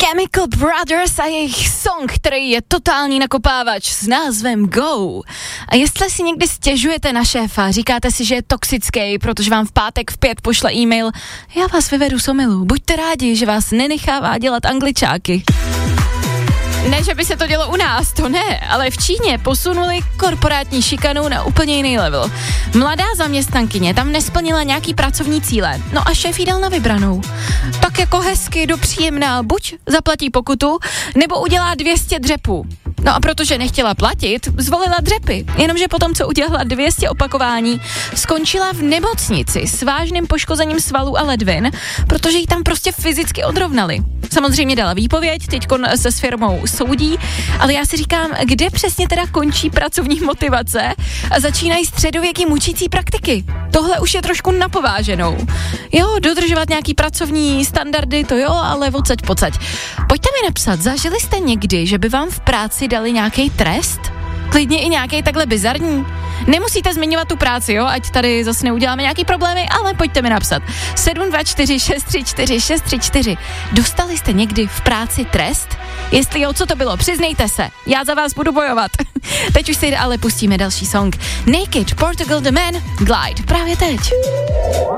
Chemical Brothers a jejich song, který je totální nakopávač s názvem Go. A jestli si někdy stěžujete na šéfa, říkáte si, že je toxický, protože vám v pátek v 5 pošle e-mail, já vás vyvedu z omylu, buďte rádi, že vás nenechává dělat angličáky. Ne, že by se to dělo u nás, to ne, ale v Číně posunuli korporátní šikanu na úplně jiný level. Mladá zaměstnankyně tam nesplnila nějaký pracovní cíle, no a šéf jí dal na vybranou. Tak jako hezky dopříjemná, buď zaplatí pokutu, nebo udělá 200 dřepů. No a protože nechtěla platit, zvolila dřepy, jenomže potom, co udělala 200 opakování, skončila v nemocnici s vážným poškozením svalů a ledvin, protože ji tam prostě fyzicky odrovnali. Samozřejmě dala výpověď, teďko se s firmou soudí, ale já si říkám, kde přesně teda končí pracovní motivace a začínají středověký mučící praktiky. Tohle už je trošku napováženou. Jo, dodržovat nějaký pracovní standardy, to jo, ale odsaď pocať. Pojďte mi napsat, zažili jste někdy, že by vám v práci dali nějaký trest? Klidně i nějaký takhle bizarní. Nemusíte zmiňovat tu práci, jo, ať tady zase neuděláme nějaký problémy, ale pojďte mi napsat. 724 634 634. Dostali jste někdy v práci trest? Jestli jo, co to bylo? Přiznejte se. Já za vás budu bojovat. Teď už si ale pustíme další song. Naked, Portugal The Man, Glide. Právě teď.